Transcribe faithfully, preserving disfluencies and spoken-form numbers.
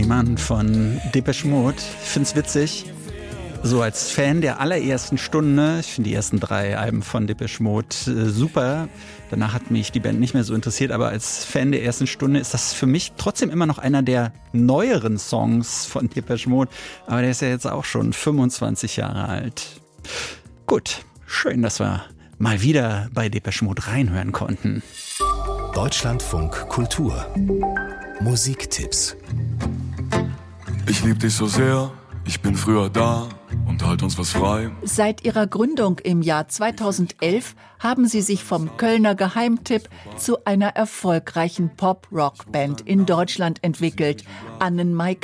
Mann von Depeche Mode. Ich find's witzig. So als Fan der allerersten Stunde, ich finde die ersten drei Alben von Depeche Mode äh, super. Danach hat mich die Band nicht mehr so interessiert, aber als Fan der ersten Stunde ist das für mich trotzdem immer noch einer der neueren Songs von Depeche Mode. Aber der ist ja jetzt auch schon fünfundzwanzig Jahre alt. Gut, schön, dass wir mal wieder bei Depeche Mode reinhören konnten. Deutschlandfunk Kultur. Musiktipps. Ich lieb dich so sehr, ich bin früher da und halt uns was frei. Seit ihrer Gründung im Jahr zweitausendelf haben sie sich vom Kölner Geheimtipp zu einer erfolgreichen Pop-Rock-Band in Deutschland entwickelt. Annenmai